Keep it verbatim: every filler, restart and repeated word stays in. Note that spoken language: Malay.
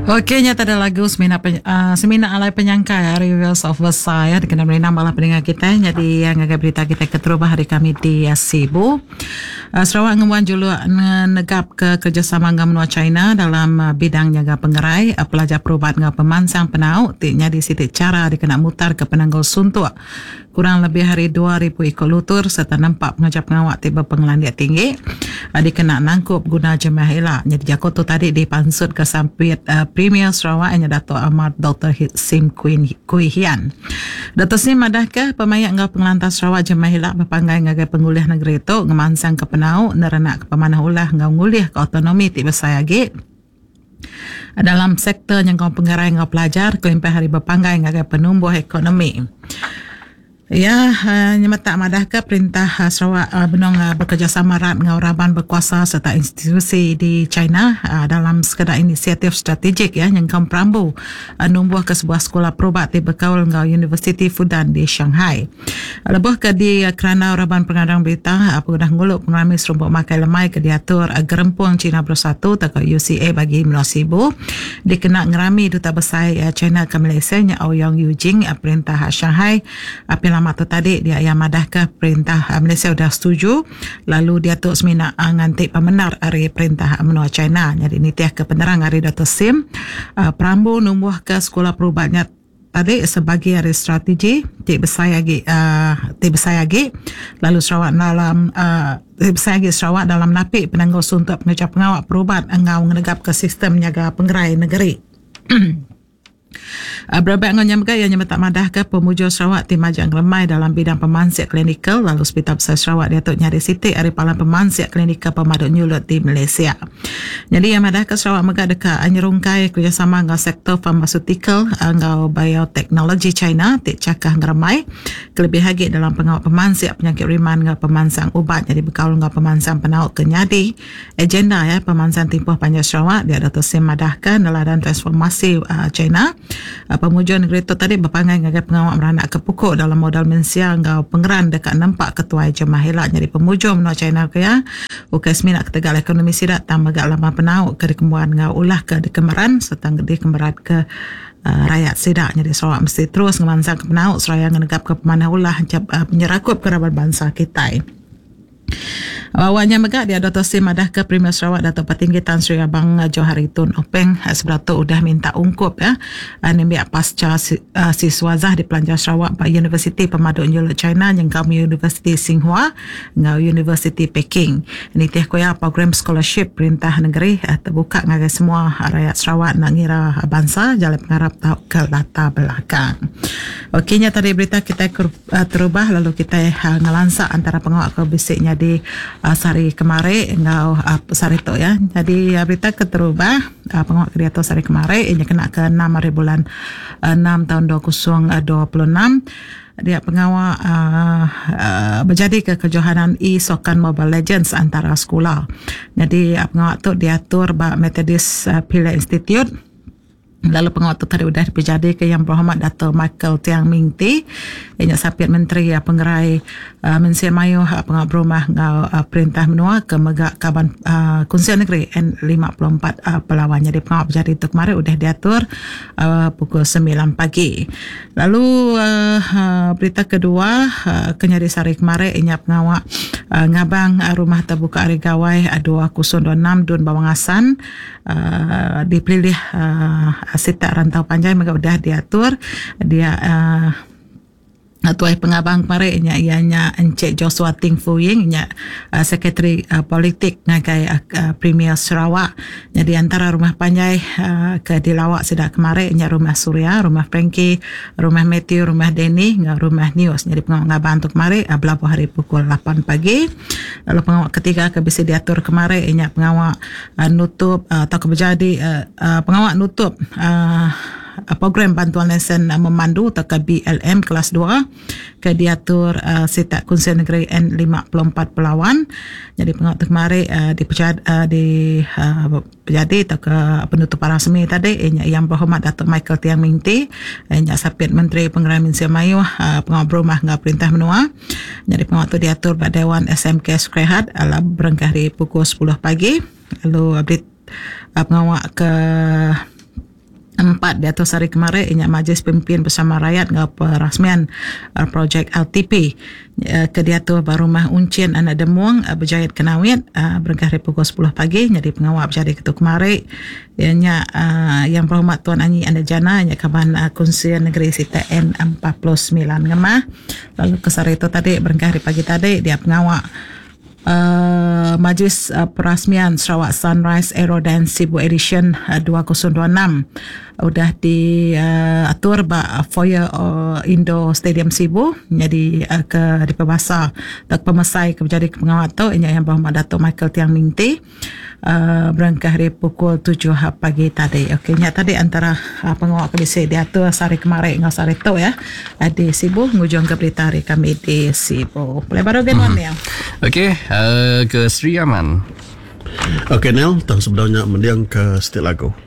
Okey, nyata ada lagu Semina, pen, uh, Semina Alai Penyangkai Rivers of Versailles dikenal menang malah pendengar kita. Jadi yang agak berita kita keterubah hari kami di Sibu. Uh, Sarawak ngemuan julu negap ke kerjasama dengan menua China dalam uh, bidang jaga pengerai uh, pelajar perubat dengan pemansang penau tiknya di sitik cara dikenal mutar ke penanggul suntuk kurang lebih hari dua ribu ikut lutur serta nampak pengajap pengawak tiba pengelandiak tinggi uh, dikenal nangkup guna jemaah elak. Jadi jakut tu tadi dipansut ke sampit uh, Premier Sarawak hanya Dato' Ahmad Doktor Sim Kui Hian. Dato' Sim adakah pemayak ngau pengelantar Sarawak jemaah elak berpanggai ngagai penguliah negeri itu ngemansang ke penau nerenak ke pemanah ulah ngau nguliah ke otonomi tiba saya agi dalam sektor yang ngau pengerai ngau pelajar kelimpai hari berpanggai ngagai penumbuh ekonomi. Ya, uh, nyemata madahkah perintah uh, Sarawak uh, benong uh, bekerjasama erat dengan raban berkuasa serta institusi di China uh, dalam sekadar inisiatif strategik ya yang kaum perambu uh, numbuh ke sebuah sekolah perubat di berkaul dengan Universiti Fudan di Shanghai. Uh, lebih ke di uh, kerana raban pengadang berita uh, pengudah nguluk pengalami serumpuk makai lemai ke diatur uh, gerempung China Bersatu atau U C A bagi Menua Sibu dikena ngerami Duta Besar uh, China ke Malaysia nya Ouyang Yujing uh, perintah uh, Shanghai uh, lama tu tadi dia yang madahkah perintah uh, Malaysia sudah setuju lalu dia tu semina uh, ngantik pemenar dari perintah uh, menua China. Jadi ini tiah ke penerang dari Dato' Sim uh, perambu numbuh ke sekolah perubatnya tadi sebagai hari strategi tik besar lagi uh, tik besar lagi lalu Sarawak dalam uh, tik besar lagi Sarawak dalam napik penangguh suntuk pengajap pengawak perubat engau menegap ke sistem menjaga pengerai negeri. Uh, Berabak dengan nyamga yang nyamata madah ke pemujur Sarawak tim majang remai dalam bidang pemansiak klinikal lalu Hospital Besar Sarawak dia tu nyari sitik dari palang pemansiak klinikal pemaduk nyulut di Malaysia. Jadi yang madah ke Sarawak megak dekat nyerungkai kerjasama dengan sektor farmaceutical dengan bioteknologi China tik cakah ngeremai kelebih lagi dalam pengawal pemansiak penyakit riman dengan pemansang ubat. Jadi berkaul dengan pemansang penauk kenyadi agenda ya pemansang timpuh panjang Sarawak dia Dato' Sim madahkan neladan transformasi uh, China. Uh, pemujur negeri itu tadi berpangai dengan pengawak meranak ke pukuk dalam modal mensia ngau pengeran dekat nampak ketua jemaah elak. Jadi pemujur menua China ke ya ukai semina ketegal ekonomi sidat tambah gak lama penau ke dikembuan ngau ulah ke dikemeran serta dikemerat ke uh, rakyat sidak. Jadi Sarawak mesti terus ngemansang ke penau seraya ngenegap ke pemanah ulah uh, penyerakup kerabat bangsa kita. Awalnya megak dia Dato' Sim madah ke Premier Sarawak Dato' Petinggi Tan Sri Abang Johari Tun Openg seberatus udah minta ungkup ya nimbiak pasca uh, siswa Zah di Pelanjar Sarawak pada Universiti Pemaduk Nyulut China yang kami Universiti Tsinghua dengan Universiti Peking. Ini tiah koya program scholarship perintah negeri uh, terbuka dengan semua rakyat Sarawak nak ngira bangsa jalan pengarap tahu ke latar belakang. Okeynya tadi berita kita uh, terubah lalu kita uh, ngelansak antara pengawak ke bisiknya di uh, sari kemarin ngau uh, sari tu ya. Jadi uh, berita keterubah uh, pengawak kerja tu sari kemarin ini kena ke enam hari bulan uh, enam tahun dua ribu dua puluh enam. Dia pengawak uh, uh, berjadi ke kejohanan e-sokan Mobile Legends antara sekolah. Jadi uh, pengawak tu diatur ba Methodist uh, Pila Institute. Lalu pengawal tu tadi sudah berjadi ke Yang Berhormat Dato' Michael Tiang Ming Ti yang sapit Menteri uh, Pengerai uh, Mensia Mayu uh, pengawal berumah ngau uh, perintah menua ke megak Kaban uh, Kunsian Negeri N lima puluh empat uh, Pelawan. Jadi pengawal berjadi itu kemarin sudah diatur uh, pukul sembilan pagi. Lalu uh, uh, berita kedua uh, kenyari sari kemarin inya pengawal uh, ngabang uh, rumah terbuka hari gawai uh, dua ribu dua puluh enam Dun Bawangasan uh, dipilih uh, sitak rantau panjang mereka sudah diatur dia uh, Tuai pengabang kemarin ianya ianya Encik Joshua Ting Fu Ying ianya uh, sekretari uh, politik ngagai uh, Premier Sarawak. Jadi antara rumah panjai uh, ke dilawak sedak kemarin ianya rumah Surya, rumah Frankie, rumah Matthew, rumah Denny, ngau rumah News. Jadi pengabang tu kemarin uh, belabuh hari pukul lapan pagi. Lalu pengawak ketiga ke bisa diatur kemarin ianya pengawak uh, nutup uh, atau keberjadi uh, uh, pengawak nutup uh, program bantuan lesen uh, memandu atau ke B L M kelas dua ke diatur uh, sitak Kunsian Negeri N lima puluh empat Pelawan. Jadi pengawal kemarin uh, diperjadi uh, di uh, jadi atau ke penutupan rasmi tadi Yang Berhormat Dato' Michael Tiang Ming Ti yang sapit Menteri Pengerai Mensia Mayu uh, pengawal berumah dengan perintah menua. Jadi pengawal tu diatur pada Dewan S M K Skrehat ala berengkah di pukul sepuluh pagi. Lalu update uh, pengawal ke Sarawak di atas hari kemarin inya Majlis Pemimpin Bersama Rakyat ngau perasmian uh, projek L T P uh, ke dia tu Barumah Uncian Anak Demuang uh, berjaya kenawit uh, berengkah dari pukul sepuluh pagi jadi pengawal berjaya ketua kemarin ianya uh, yang berhormat Tuan Anyi Anda Jana ianya Kaban uh, Konsian Negeri Sita N empat puluh sembilan ngemah. Lalu kesar itu tadi berengkah hari pagi tadi dia pengawal Uh, Majlis uh, Perasmian Sarawak Sunrise Aero Dance Sibu Edition uh, dua ribu dua puluh enam udah diatur uh, ba foyer uh, Indo Stadium Sibu jadi uh, ke di perbasa tak pemesai ke menjadi pengawal tu ini yang berhormat Datuk Michael Tiang Minti uh, berangkah dari pukul tujuh pagi tadi. Okey, nya tadi antara uh, pengawal kebisi diatur sari kemarin ngau sari tu ya uh, di Sibu ngujung ke berita hari kami di Sibu. Boleh baru genwan hmm. ya. Okey, uh, ke Sri Aman. Okey Nel, tang sebenarnya mendiang ke Setiap Lagu.